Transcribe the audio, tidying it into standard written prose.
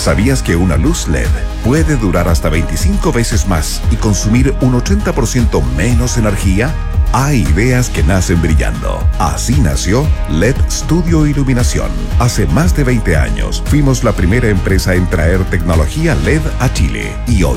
¿Sabías que una luz LED puede durar hasta 25 veces más y consumir un 80% menos energía? Hay ideas que nacen brillando. Así nació LED Studio Iluminación. Hace más de 20 años fuimos la primera empresa en traer tecnología LED a Chile y hoy